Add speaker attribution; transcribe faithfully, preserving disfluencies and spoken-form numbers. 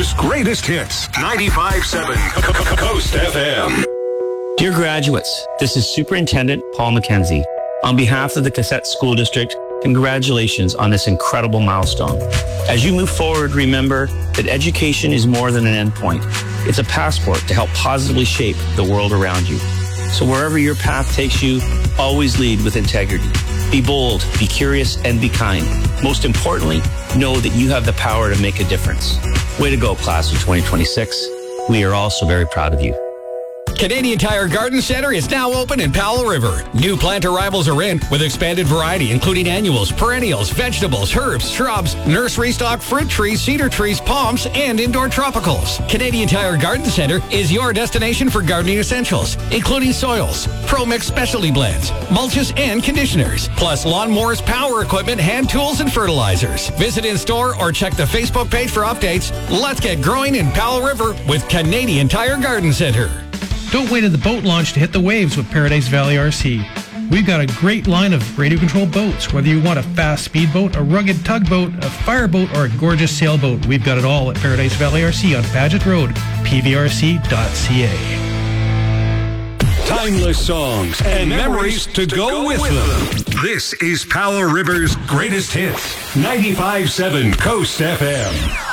Speaker 1: River's greatest hits. ninety-five point seven Coast F M.
Speaker 2: Dear graduates, this is Superintendent Paul McKenzie. On behalf of the Cassette School District, congratulations on this incredible milestone. As you move forward, remember that education is more than an endpoint. It's a passport to help positively shape the world around you. So wherever your path takes you, always lead with integrity. Be bold, be curious, and be kind. Most importantly, know that you have the power to make a difference. Way to go, class of twenty twenty-six. We are also very proud of you.
Speaker 3: Canadian Tire Garden Center is now open in Powell River. New plant arrivals are in with expanded variety, including annuals, perennials, vegetables, herbs, shrubs, nursery stock, fruit trees, cedar trees, palms, and indoor tropicals. Canadian Tire Garden Center is your destination for gardening essentials, including soils, ProMix specialty blends, mulches, and conditioners, plus lawnmowers, power equipment, hand tools, and fertilizers. Visit in store or check the Facebook page for updates. Let's get growing in Powell River with Canadian Tire Garden Center.
Speaker 4: Don't wait at the boat launch to hit the waves with Paradise Valley R C. We've got a great line of radio-controlled boats. Whether you want a fast speedboat, a rugged tugboat, a fireboat, or a gorgeous sailboat, we've got it all at Paradise Valley R C on Paget Road, p v r c dot c a.
Speaker 1: Timeless songs and memories to go with them. This is Powell River's greatest hits. ninety-five point seven Coast F M.